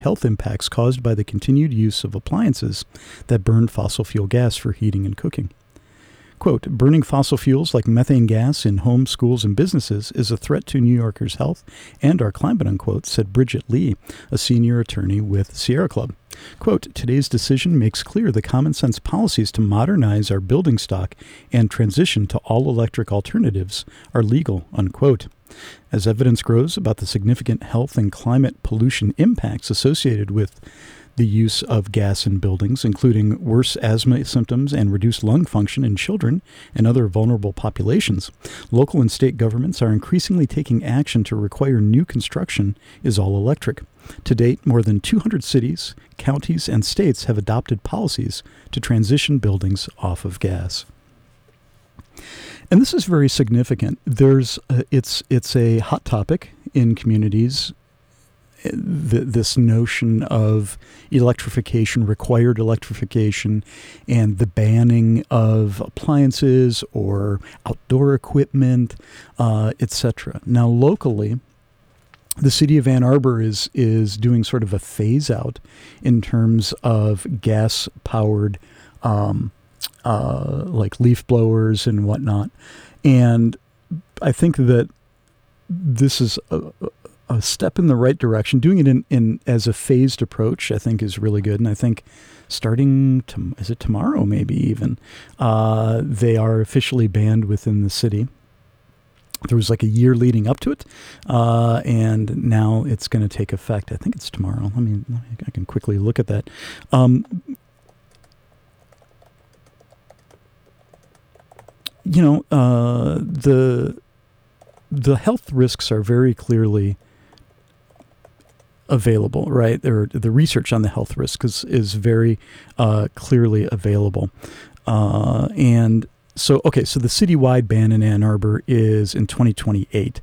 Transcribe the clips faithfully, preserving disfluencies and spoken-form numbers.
health impacts caused by the continued use of appliances that burn fossil fuel gas for heating and cooking. Quote, burning fossil fuels like methane gas in homes, schools, and businesses is a threat to New Yorkers' health and our climate, unquote, said Bridget Lee, a senior attorney with Sierra Club. Quote, today's decision makes clear the common sense policies to modernize our building stock and transition to all-electric alternatives are legal, unquote. As evidence grows about the significant health and climate pollution impacts associated with the use of gas in buildings, including worse asthma symptoms and reduced lung function in children and other vulnerable populations, local and state governments are increasingly taking action to require new construction is all electric. To date, more than two hundred cities, counties, and states have adopted policies to transition buildings off of gas. And this is very significant. There's uh, it's it's a hot topic in communities. The, this notion of electrification, required electrification, and the banning of appliances or outdoor equipment, uh, et cetera. Now, locally, the city of Ann Arbor is is doing sort of a phase out in terms of gas-powered, um, uh, like leaf blowers and whatnot. And I think that this is a, a step in the right direction. Doing it in, in as a phased approach, I think, is really good. And I think starting, to, is it tomorrow maybe even, uh, they are officially banned within the city. There was like a year leading up to it, uh, and now it's going to take effect. I think it's tomorrow. Let me, let me I can quickly look at that. Um, you know, uh, the the health risks are very clearly available, right? There, the research on the health risks is, is very uh, clearly available. Uh, and so, okay, so the citywide ban in Ann Arbor is in twenty twenty-eight.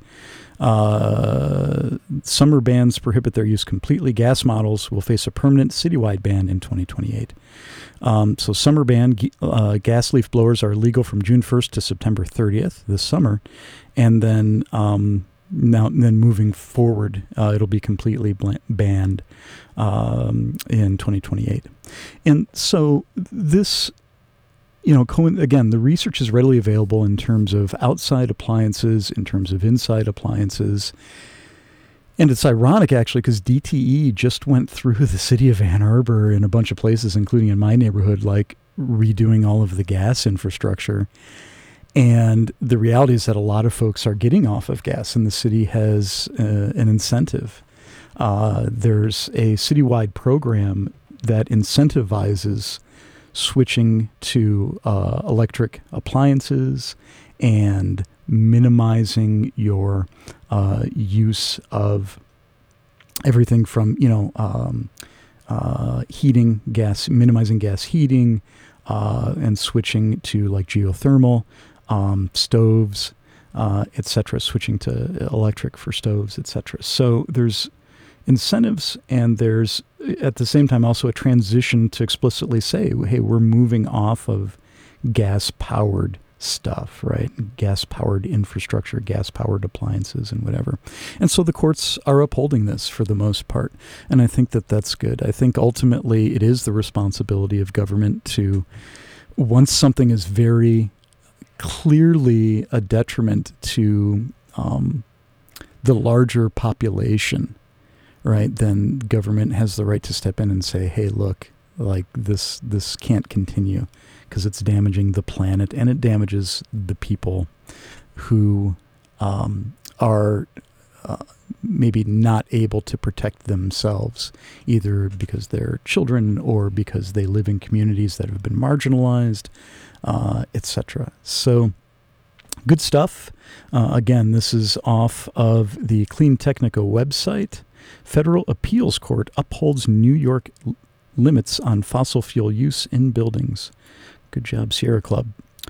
Uh, summer bans prohibit their use completely. Gas models will face a permanent citywide ban in twenty twenty-eight. Um, so summer ban, uh, gas leaf blowers are legal from June first to September thirtieth this summer. And then um, now then moving forward, uh, it'll be completely bl- banned um, in twenty twenty-eight. And so this, you know, co- again, the research is readily available in terms of outside appliances, in terms of inside appliances. And it's ironic, actually, because D T E just went through the city of Ann Arbor in a bunch of places, including in my neighborhood, like redoing all of the gas infrastructure. And the reality is that a lot of folks are getting off of gas, and the city has uh, an incentive. Uh, there's a citywide program that incentivizes switching to uh, electric appliances and minimizing your uh, use of everything from, you know, um, uh, heating, gas, minimizing gas heating, uh, and switching to like geothermal um, stoves, uh, et cetera, switching to electric for stoves, et cetera. So there's incentives, and there's at the same time also a transition to explicitly say, hey, we're moving off of gas-powered stuff, right? Gas-powered infrastructure, gas-powered appliances, and whatever. And so the courts are upholding this for the most part, and I think that that's good. I think ultimately it is the responsibility of government to, once something is very clearly a detriment to um, the larger population, right, then government has the right to step in and say, hey, look, like this this can't continue because it's damaging the planet, and it damages the people who um, are uh, maybe not able to protect themselves, either because they're children or because they live in communities that have been marginalized, uh, et cetera. So good stuff. Uh, again, this is off of the Clean Technica website. Federal Appeals Court upholds New York l- limits on fossil fuel use in buildings. Good job, Sierra Club.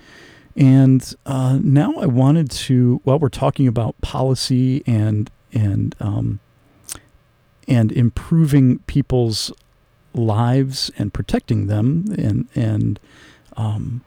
And uh, now I wanted to, while we're talking about policy and and um, and improving people's lives and protecting them and and um,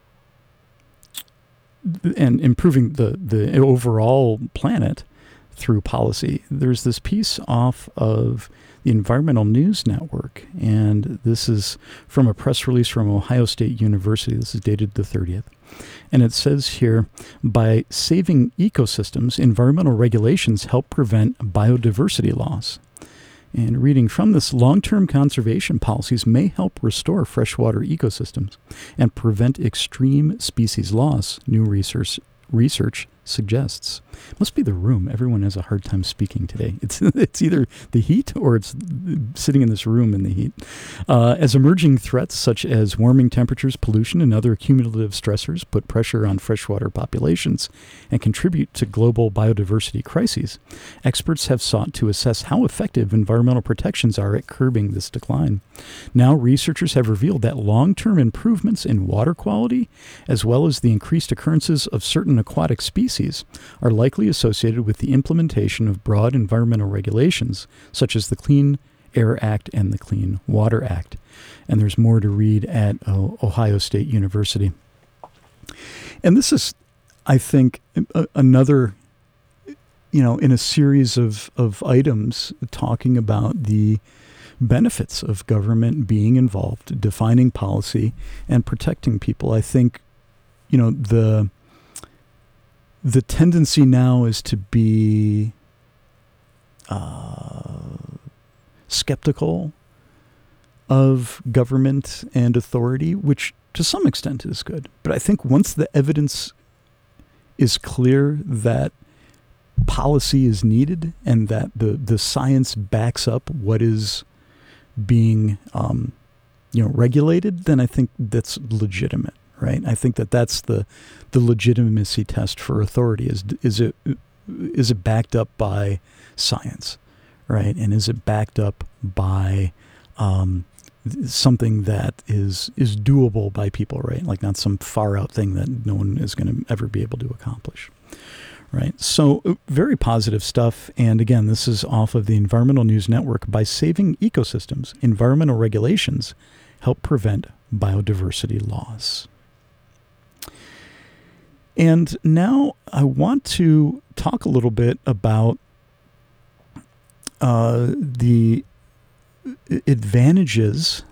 and improving the the overall planet through policy, there's this piece off of the Environmental News Network, and this is from a press release from Ohio State University. This is dated the thirtieth. And it says here, by saving ecosystems, environmental regulations help prevent biodiversity loss. And reading from this, long-term conservation policies may help restore freshwater ecosystems and prevent extreme species loss, new research research suggests. Must be the room. Everyone has a hard time speaking today. It's it's either the heat or it's sitting in this room in the heat. Uh, as emerging threats such as warming temperatures, pollution, and other cumulative stressors put pressure on freshwater populations and contribute to global biodiversity crises, experts have sought to assess how effective environmental protections are at curbing this decline. Now, researchers have revealed that long-term improvements in water quality, as well as the increased occurrences of certain aquatic species, are likely associated with the implementation of broad environmental regulations, such as the Clean Air Act and the Clean Water Act. And there's more to read at uh, Ohio State University. And this is, I think, a, another, you know, in a series of, of items talking about the benefits of government being involved, defining policy, and protecting people. I think, you know, the the tendency now is to be uh, skeptical of government and authority, which to some extent is good. But I think once the evidence is clear that policy is needed and that the, the science backs up what is being, um, you know, regulated, then I think that's legitimate, right? I think that that's the the legitimacy test for authority. Is is it is it backed up by science, right? And is it backed up by um, something that is is doable by people, right? Like not some far out thing that no one is going to ever be able to accomplish. Right. So very positive stuff. And again, this is off of the Environmental News Network. By saving ecosystems, environmental regulations help prevent biodiversity loss. And now I want to talk a little bit about uh, the advantages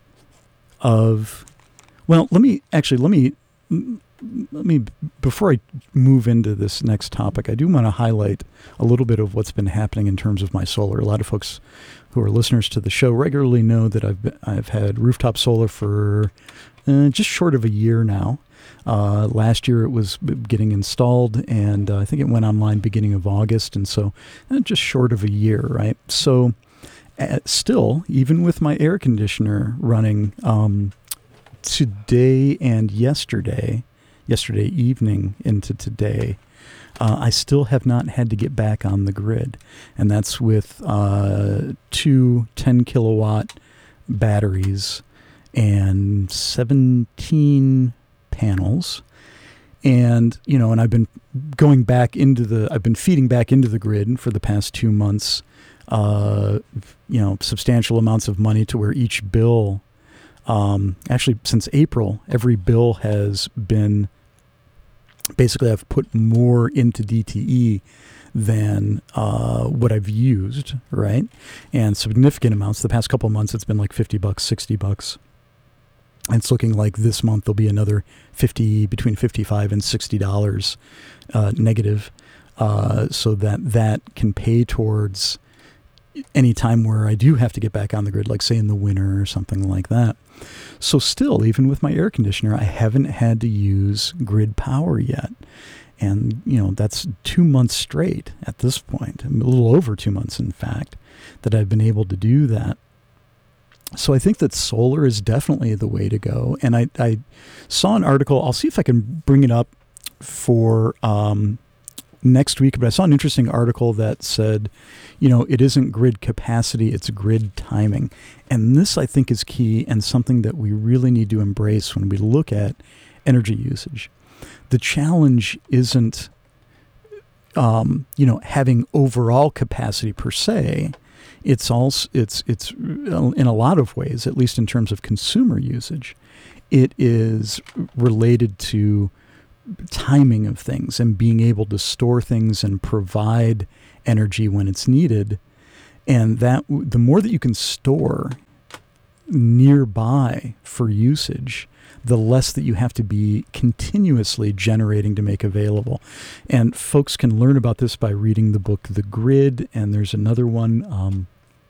of, well, let me actually, let me, let me, before I move into this next topic, I do want to highlight a little bit of what's been happening in terms of my solar. A lot of folks who are listeners to the show regularly know that I've been, I've had rooftop solar for uh, just short of a year now. Uh, last year it was getting installed, and uh, I think it went online beginning of August, and so uh, just short of a year, right? So uh, still, even with my air conditioner running um, today and yesterday, yesterday evening into today, uh, I still have not had to get back on the grid, and that's with uh, two ten kilowatt batteries and seventeen panels. And, you know, and I've been going back into the, I've been feeding back into the grid for the past two months, uh, you know, substantial amounts of money to where each bill, um, actually since April, every bill has been, basically I've put more into D T E than uh, what I've used, right? And significant amounts. The past couple of months, it's been like fifty bucks, sixty bucks. It's looking like this month there'll be another fifty, between fifty-five and sixty dollars uh, negative, uh, so that that can pay towards any time where I do have to get back on the grid, like say in the winter or something like that. So still, even with my air conditioner, I haven't had to use grid power yet. And, you know, that's two months straight at this point, a little over two months, in fact, that I've been able to do that. So I think that solar is definitely the way to go. And I, I saw an article, I'll see if I can bring it up for um, next week, but I saw an interesting article that said, you know, it isn't grid capacity, it's grid timing. And this, I think, is key and something that we really need to embrace when we look at energy usage. The challenge isn't, um, you know, having overall capacity per se. It's also, it's, it's in a lot of ways, at least in terms of consumer usage, it is related to timing of things and being able to store things and provide energy when it's needed. And that the more that you can store nearby for usage, the less that you have to be continuously generating to make available. And folks can learn about this by reading the book The Grid, and there's another one. Um,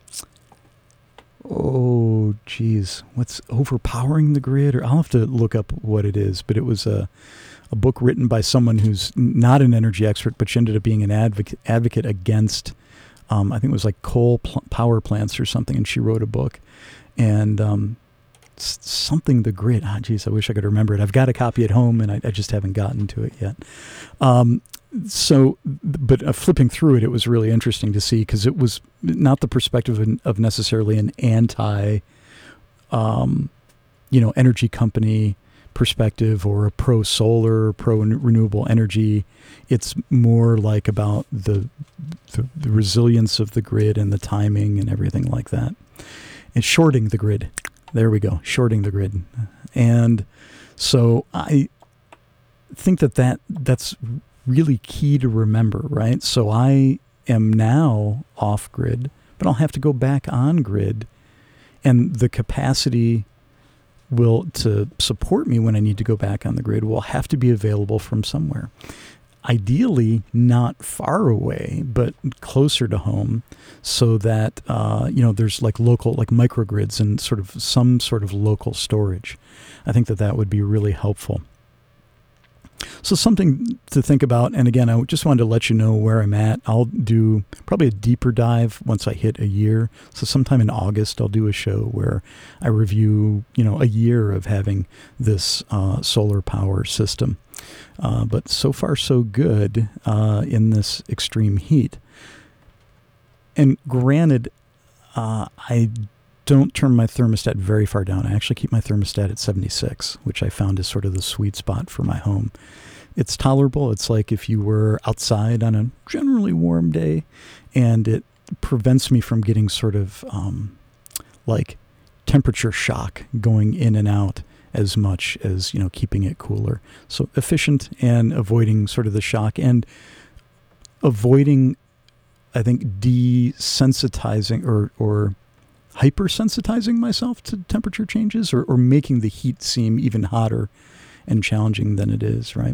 oh, geez, what's Overpowering the Grid? Or I'll have to look up what it is, but it was a, a book written by someone who's not an energy expert, but she ended up being an advocate, advocate against, um, I think it was like coal pl- power plants or something, and she wrote a book. And um, something The Grid. Ah, geez, I wish I could remember it. I've got a copy at home, and I, I just haven't gotten to it yet. Um, so, but uh, flipping through it, it was really interesting to see, because it was not the perspective of, of necessarily an anti, um, you know, energy company perspective or a pro solar, pro renewable energy. It's more like about the, the the resilience of the grid and the timing and everything like that. And shorting the grid. There we go. Shorting the grid. And so I think that, that that's really key to remember, right? So I am now off grid, but I'll have to go back on grid. And the capacity will to support me when I need to go back on the grid will have to be available from somewhere. Ideally, not far away, but closer to home, so that, uh, you know, there's like local, like microgrids and sort of some sort of local storage. I think that that would be really helpful. So something to think about. And again, I just wanted to let you know where I'm at. I'll do probably a deeper dive once I hit a year. So sometime in August, I'll do a show where I review, you know, a year of having this uh, solar power system. Uh, but so far, so good uh, in this extreme heat. And granted, uh, I don't turn my thermostat very far down. I actually keep my thermostat at seventy-six, which I found is sort of the sweet spot for my home. It's tolerable. It's like if you were outside on a generally warm day, and it prevents me from getting sort of um, like temperature shock going in and out as much as, you know, keeping it cooler. So efficient and avoiding sort of the shock and avoiding, I think, desensitizing or, or hypersensitizing myself to temperature changes, or, or making the heat seem even hotter and challenging than it is, right?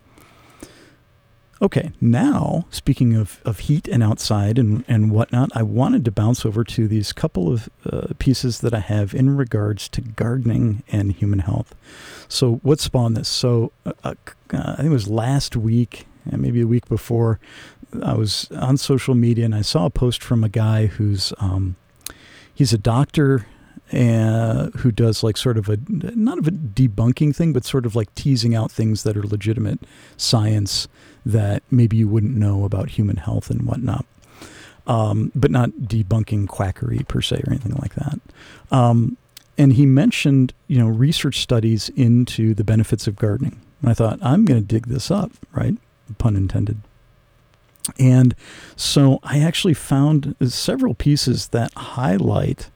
Okay, now, speaking of, of heat and outside and, and whatnot, I wanted to bounce over to these couple of uh, pieces that I have in regards to gardening and human health. So what spawned this? So uh, uh, I think it was last week, and maybe a week before, I was on social media and I saw a post from a guy who's, um, he's a doctor uh, who does like sort of a, not of a debunking thing, but sort of like teasing out things that are legitimate science that maybe you wouldn't know about human health and whatnot, um, but not debunking quackery per se or anything like that. Um, and he mentioned, you know, research studies into the benefits of gardening. And I thought, I'm going to dig this up, right? Pun intended. And so I actually found several pieces that highlight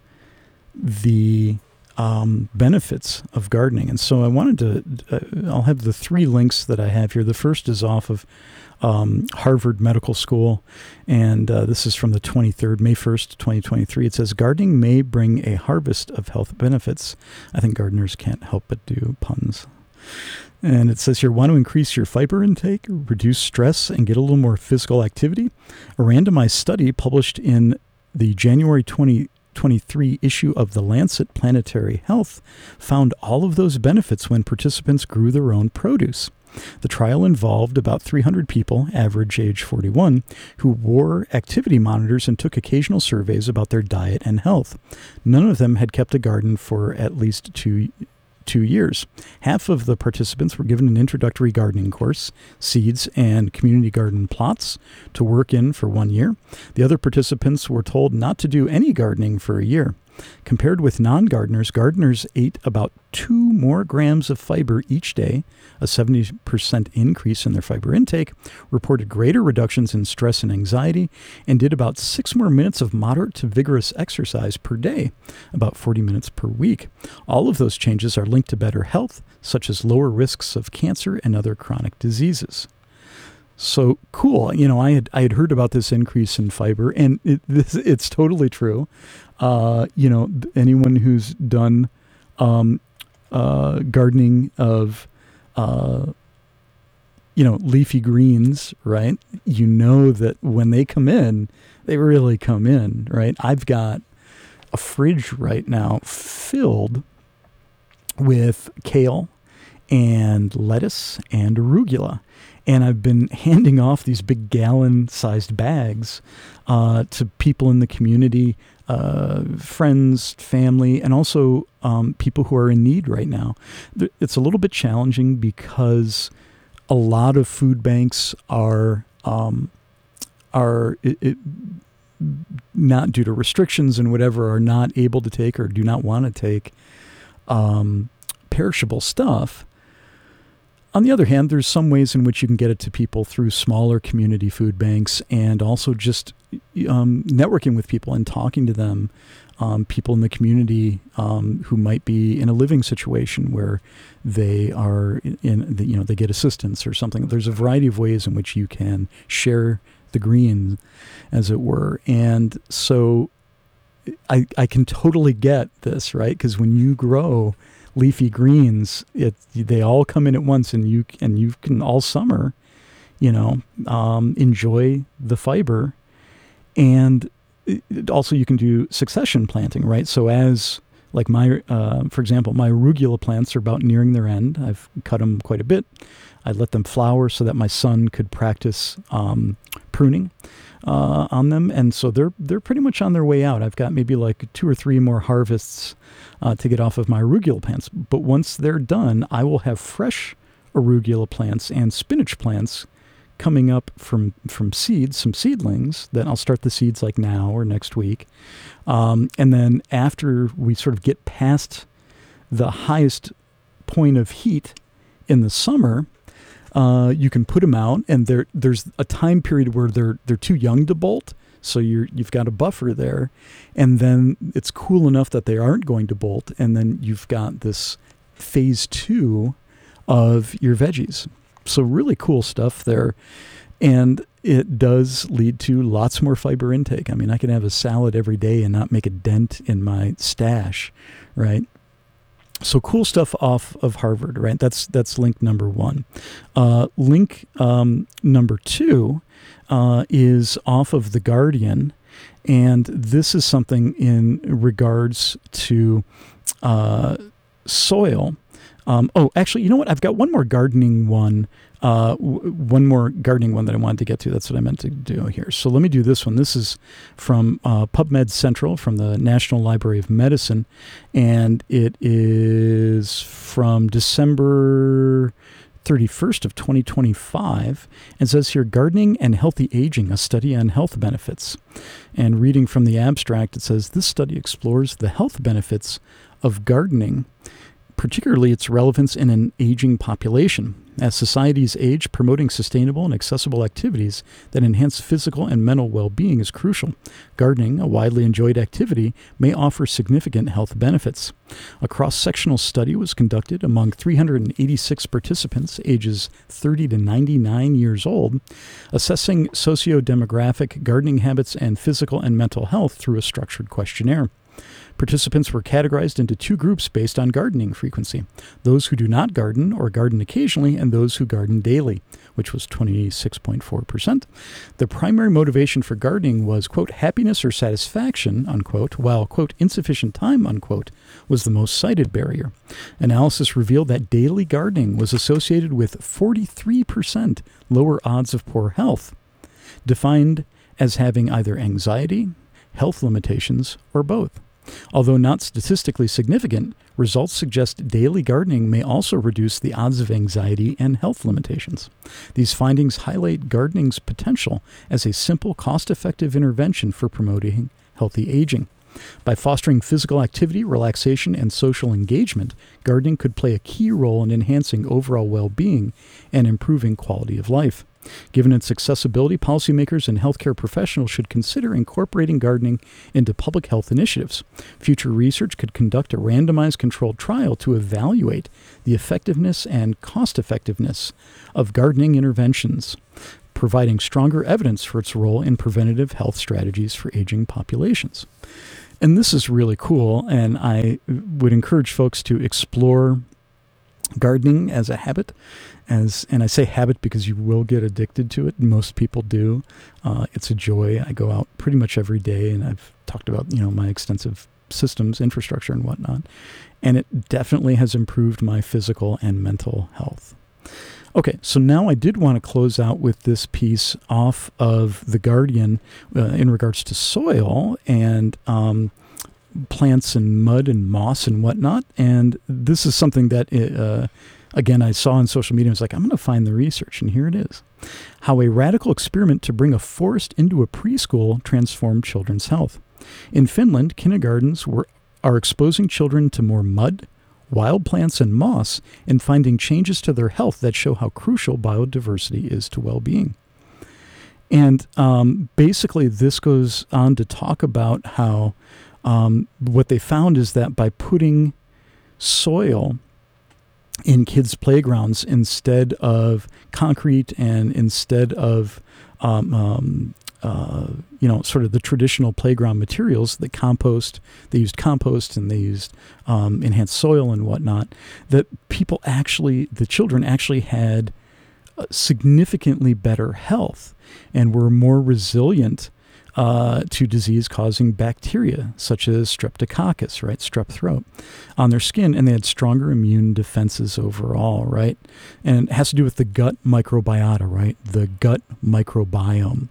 the um, benefits of gardening. And so I wanted to, uh, I'll have the three links that I have here. The first is off of um, Harvard Medical School, and uh, this is from the twenty-third, May first, twenty twenty-three. It says, gardening may bring a harvest of health benefits. I think gardeners can't help but do puns. And it says here, want to increase your fiber intake, reduce stress, and get a little more physical activity? A randomized study published in the January twenty twenty-three issue of The Lancet Planetary Health found all of those benefits when participants grew their own produce. The trial involved about three hundred people, average age forty-one, who wore activity monitors and took occasional surveys about their diet and health. None of them had kept a garden for at least two two years. Half of the participants were given an introductory gardening course, seeds and community garden plots to work in for one year. The other participants were told not to do any gardening for a year. Compared with non-gardeners, gardeners ate about two more grams of fiber each day, a seventy percent increase in their fiber intake, reported greater reductions in stress and anxiety, and did about six more minutes of moderate to vigorous exercise per day, about forty minutes per week. All of those changes are linked to better health, such as lower risks of cancer and other chronic diseases. So cool. You know, I had I had heard about this increase in fiber, and it, this, it's totally true. Uh, you know, anyone who's done um, uh, gardening of, uh, you know, leafy greens, right? You know that when they come in, they really come in, right? I've got a fridge right now filled with kale and lettuce and arugula. And I've been handing off these big gallon-sized bags uh, to people in the community, uh, friends, family, and also um, people who are in need right now. It's a little bit challenging because a lot of food banks are um, are it, it, not due to restrictions and whatever, are not able to take or do not want to take um, perishable stuff. On the other hand, there's some ways in which you can get it to people through smaller community food banks, and also just um, networking with people and talking to them, um, people in the community um, who might be in a living situation where they are in, the, you know, they get assistance or something. There's a variety of ways in which you can share the green, as it were. And so I, I can totally get this, right? Because when you grow leafy greens, it they all come in at once, and you and you can all summer, you know, um, enjoy the fiber, and it, also you can do succession planting, right? So as like my, uh, for example, my arugula plants are about nearing their end. I've cut them quite a bit. I let them flower so that my son could practice um, pruning uh, on them, and so they're they're pretty much on their way out. I've got maybe like two or three more harvests Uh, to get off of my arugula plants. But once they're done, I will have fresh arugula plants and spinach plants coming up from, from seeds, some seedlings, that I'll start the seeds like now or next week. Um, and then after we sort of get past the highest point of heat in the summer, uh, you can put them out, and there there's a time period where they're they're too young to bolt. So you're, you've got a buffer there, and then it's cool enough that they aren't going to bolt, and then you've got this phase two of your veggies. So really cool stuff there, and it does lead to lots more fiber intake. I mean, I can have a salad every day and not make a dent in my stash, right? So cool stuff off of Harvard, right? That's that's link number one. Uh, link um, number two uh, is off of The Guardian, and this is something in regards to uh, soil. Um, oh, actually, you know what? I've got one more gardening one. Uh, w- one more gardening one that I wanted to get to. That's what I meant to do here. So let me do this one. This is from uh, PubMed Central from the National Library of Medicine, and it is from December thirty-first of twenty twenty-five, and says here, Gardening and Healthy Aging, a Study on Health Benefits. And reading from the abstract, it says, this study explores the health benefits of gardening, particularly its relevance in an aging population. As societies age, promoting sustainable and accessible activities that enhance physical and mental well-being is crucial. Gardening, a widely enjoyed activity, may offer significant health benefits. A cross-sectional study was conducted among three hundred eighty-six participants ages thirty to ninety-nine years old, assessing socio-demographic gardening habits and physical and mental health through a structured questionnaire. Participants were categorized into two groups based on gardening frequency: those who do not garden or garden occasionally, and those who garden daily, which was twenty-six point four percent. The primary motivation for gardening was, quote, happiness or satisfaction, unquote, while, quote, insufficient time, unquote, was the most cited barrier. Analysis revealed that daily gardening was associated with forty-three percent lower odds of poor health, defined as having either anxiety, health limitations, or both. Although not statistically significant, results suggest daily gardening may also reduce the odds of anxiety and health limitations. These findings highlight gardening's potential as a simple, cost-effective intervention for promoting healthy aging. By fostering physical activity, relaxation, and social engagement, gardening could play a key role in enhancing overall well-being and improving quality of life. Given its accessibility, policymakers and healthcare professionals should consider incorporating gardening into public health initiatives. Future research could conduct a randomized controlled trial to evaluate the effectiveness and cost-effectiveness of gardening interventions. providing stronger evidence for its role in preventative health strategies for aging populations. And this is really cool, and I would encourage folks to explore gardening as a habit. As and I say habit because you will get addicted to it. Most people do. Uh, it's a joy. I go out pretty much every day, and I've talked about, you know, my extensive systems, infrastructure, and whatnot. And it definitely has improved my physical and mental health. Okay, so now I did want to close out with this piece off of The Guardian uh, in regards to soil and um, plants and mud and moss and whatnot. And this is something that, uh, again, I saw on social media. I was like, I'm going to find the research, and here it is. How a radical experiment to bring a forest into a preschool transformed children's health. In Finland, kindergartens were are exposing children to more mud, wild plants, and moss, and finding changes to their health that show how crucial biodiversity is to well-being. And um, basically, this goes on to talk about how um, what they found is that by putting soil in kids' playgrounds instead of concrete and instead of um, um, uh, you know, sort of the traditional playground materials, the compost, they used compost and they used um, enhanced soil and whatnot, that people actually, the children actually had significantly better health and were more resilient uh, to disease-causing bacteria, such as streptococcus, right, strep throat, on their skin, and they had stronger immune defenses overall, right? And it has to do with the gut microbiota, right, the gut microbiome.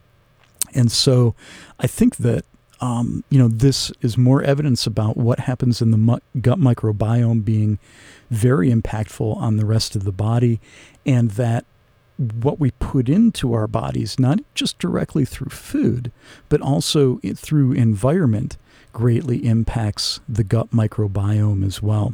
And so I think that, um, you know, this is more evidence about what happens in the mu- gut microbiome being very impactful on the rest of the body, and that what we put into our bodies, not just directly through food, but also through environment, greatly impacts the gut microbiome as well.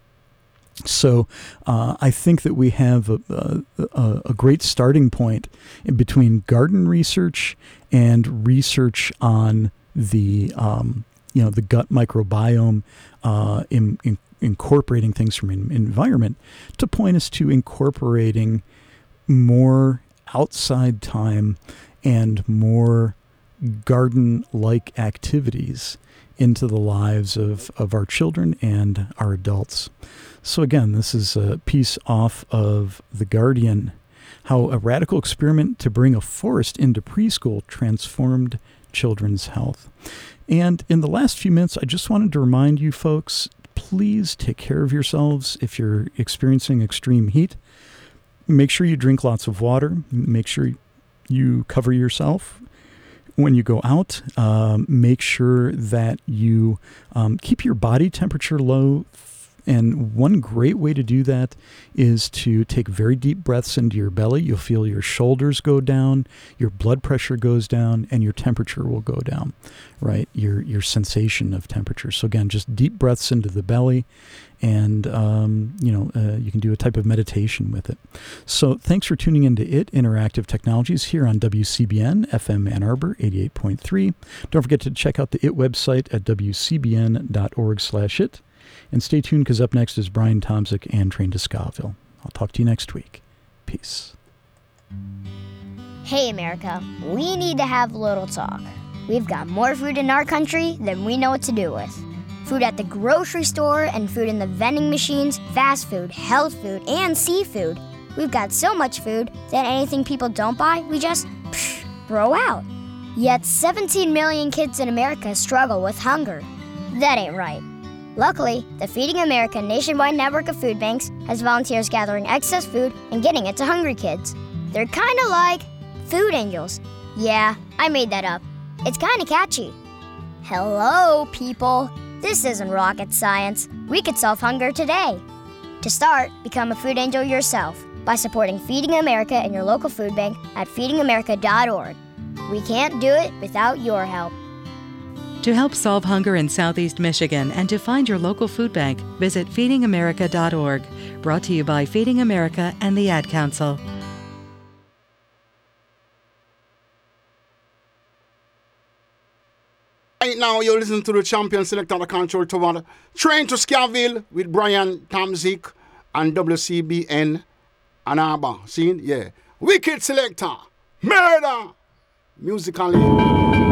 So uh, I think that we have a, a, a great starting point in between garden research and research on the um, you know the gut microbiome, uh, in, in incorporating things from an environment to point us to incorporating more outside time and more garden-like activities into the lives of, of our children and our adults. So again, this is a piece off of The Guardian, how a radical experiment to bring a forest into preschool transformed children's health. And in the last few minutes, I just wanted to remind you folks, please take care of yourselves if you're experiencing extreme heat. Make sure you drink lots of water. Make sure you cover yourself when you go out. Um, make sure that you um, keep your body temperature low. And one great way to do that is to take very deep breaths into your belly. You'll feel your shoulders go down, your blood pressure goes down, and your temperature will go down, right? Your your sensation of temperature. So again, just deep breaths into the belly, and um, you know uh, you can do a type of meditation with it. So thanks for tuning into IT Interactive Technologies here on W C B N F M Ann Arbor eighty-eight point three. Don't forget to check out the IT website at w c b n dot org slash it. And stay tuned, because up next is Brian Tomzik and Train to Scoville. I'll talk to you next week. Peace. Hey, America. We need to have a little talk. We've got more food in our country than we know what to do with. Food at the grocery store and food in the vending machines, fast food, health food, and seafood. We've got so much food that anything people don't buy, we just psh, throw out. Yet seventeen million kids in America struggle with hunger. That ain't right. Luckily, the Feeding America nationwide network of food banks has volunteers gathering excess food and getting it to hungry kids. They're kind of like food angels. Yeah, I made that up. It's kind of catchy. Hello, people. This isn't rocket science. We could solve hunger today. To start, become a food angel yourself by supporting Feeding America in your local food bank at feeding america dot org. We can't do it without your help. To help solve hunger in Southeast Michigan and to find your local food bank, visit feeding america dot org. Brought to you by Feeding America and the Ad Council. Right now, you're listening to the champion selector of the Control Tower, Train to Scoville with Brian Tomzik and W C B N Ann Arbor. See? Yeah. Wicked selector. Murder! Musically.